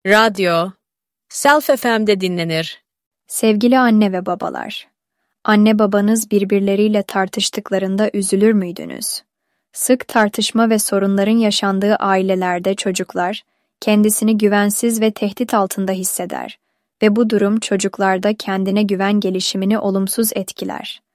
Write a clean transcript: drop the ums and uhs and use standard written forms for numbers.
Radyo, Self FM'de dinlenir. Sevgili anne ve babalar, anne babanız birbirleriyle tartıştıklarında üzülür müydünüz? Sık tartışma ve sorunların yaşandığı ailelerde çocuklar kendisini güvensiz ve tehdit altında hisseder ve bu durum çocuklarda kendine güven gelişimini olumsuz etkiler.